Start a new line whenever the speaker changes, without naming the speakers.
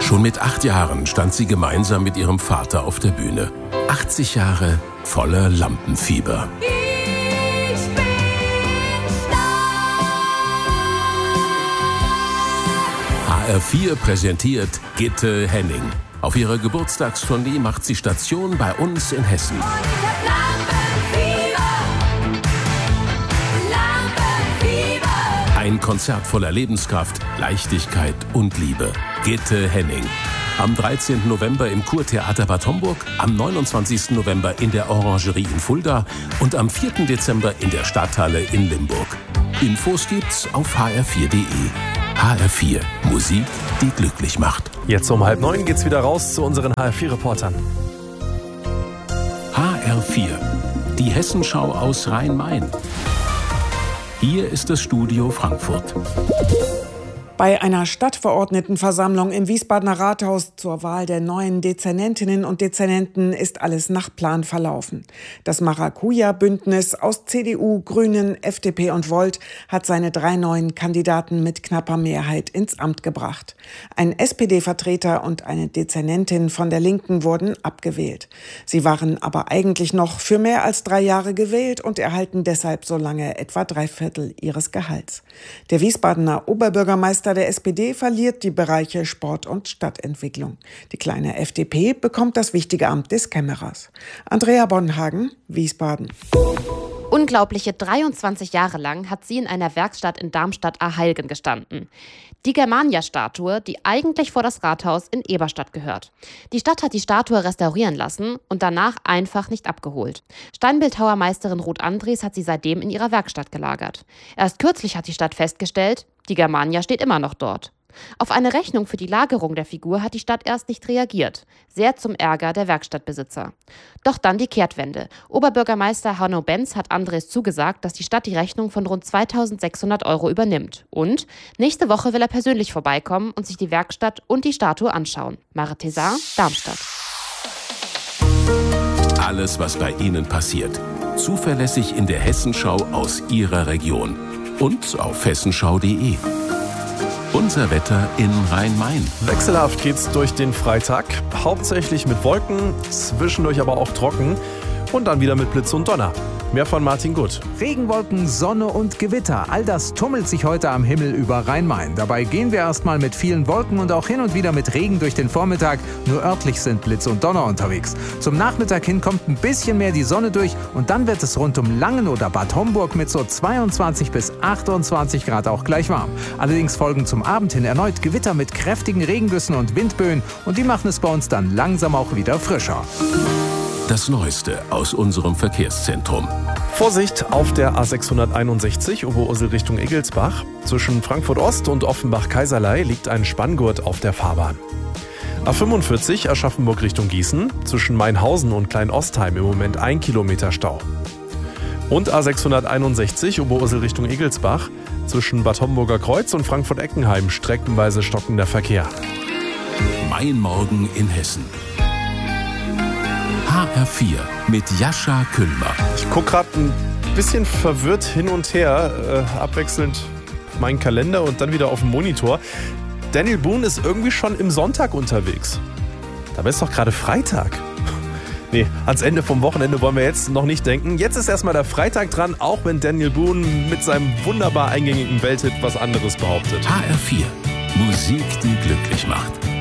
Schon mit 8 Jahren stand sie gemeinsam mit ihrem Vater auf der Bühne. 80 Jahre voller Lampenfieber.
Ich bin stark.
HR4 präsentiert Gitte Henning. Auf ihrer Geburtstagstournee macht sie Station bei uns in Hessen.
Und ich hab Lampenfieber.
Ein Konzert voller Lebenskraft, Leichtigkeit und Liebe. Gitte Henning. Am 13. November im Kurtheater Bad Homburg, am 29. November in der Orangerie in Fulda und am 4. Dezember in der Stadthalle in Limburg. Infos gibt's auf hr4.de. HR4, Musik, die glücklich macht.
Jetzt um 8:30 geht's wieder raus zu unseren HR4-Reportern.
HR4, die Hessenschau aus Rhein-Main. Hier ist das Studio Frankfurt.
Bei einer Stadtverordnetenversammlung im Wiesbadener Rathaus zur Wahl der neuen Dezernentinnen und Dezernenten ist alles nach Plan verlaufen. Das Maracuja-Bündnis aus CDU, Grünen, FDP und Volt hat seine 3 neuen Kandidaten mit knapper Mehrheit ins Amt gebracht. Ein SPD-Vertreter und eine Dezernentin von der Linken wurden abgewählt. Sie waren aber eigentlich noch für mehr als 3 Jahre gewählt und erhalten deshalb so lange etwa 3/4 ihres Gehalts. Der Wiesbadener Oberbürgermeister der SPD verliert die Bereiche Sport und Stadtentwicklung. Die kleine FDP bekommt das wichtige Amt des Kämmerers. Andrea Bonhagen, Wiesbaden.
Unglaubliche 23 Jahre lang hat sie in einer Werkstatt in Darmstadt-Arheilgen gestanden. Die Germania-Statue, die eigentlich vor das Rathaus in Eberstadt gehört. Die Stadt hat die Statue restaurieren lassen und danach einfach nicht abgeholt. Steinbildhauermeisterin Ruth Andries hat sie seitdem in ihrer Werkstatt gelagert. Erst kürzlich hat die Stadt festgestellt, die Germania steht immer noch dort. Auf eine Rechnung für die Lagerung der Figur hat die Stadt erst nicht reagiert. Sehr zum Ärger der Werkstattbesitzer. Doch dann die Kehrtwende. Oberbürgermeister Hanno Benz hat Andres zugesagt, dass die Stadt die Rechnung von rund 2.600 € übernimmt. Und nächste Woche will er persönlich vorbeikommen und sich die Werkstatt und die Statue anschauen. Mare Thézard, Darmstadt.
Alles, was bei Ihnen passiert. Zuverlässig in der Hessenschau aus Ihrer Region. Und auf hessenschau.de. Unser Wetter in Rhein-Main.
Wechselhaft geht's durch den Freitag. Hauptsächlich mit Wolken, zwischendurch aber auch trocken. Und dann wieder mit Blitz und Donner. Mehr von Martin Gutt.
Regenwolken, Sonne und Gewitter. All das tummelt sich heute am Himmel über Rhein-Main. Dabei gehen wir erstmal mit vielen Wolken und auch hin und wieder mit Regen durch den Vormittag. Nur örtlich sind Blitz und Donner unterwegs. Zum Nachmittag hin kommt ein bisschen mehr die Sonne durch und dann wird es rund um Langen oder Bad Homburg mit so 22 bis 28 Grad auch gleich warm. Allerdings folgen zum Abend hin erneut Gewitter mit kräftigen Regengüssen und Windböen und die machen es bei uns dann langsam auch wieder frischer.
Das Neueste aus unserem Verkehrszentrum.
Vorsicht auf der A661 Oberursel Richtung Egelsbach. Zwischen Frankfurt Ost und Offenbach-Kaiserlei liegt ein Spanngurt auf der Fahrbahn. A45 Aschaffenburg Richtung Gießen. Zwischen Mainhausen und Klein-Ostheim im Moment 1 Kilometer Stau. Und A661 Oberursel Richtung Egelsbach. Zwischen Bad Homburger Kreuz und Frankfurt-Eckenheim streckenweise stockender Verkehr.
Mein Morgen in Hessen. HR4 mit Jascha Küllmer.
Ich gucke gerade ein bisschen verwirrt hin und her, abwechselnd auf meinen Kalender und dann wieder auf den Monitor. Daniel Boone ist irgendwie schon im Sonntag unterwegs. Dabei ist doch gerade Freitag. Nee, ans Ende vom Wochenende wollen wir jetzt noch nicht denken. Jetzt ist erstmal der Freitag dran, auch wenn Daniel Boone mit seinem wunderbar eingängigen Welthit was anderes behauptet.
HR4, Musik, die glücklich macht.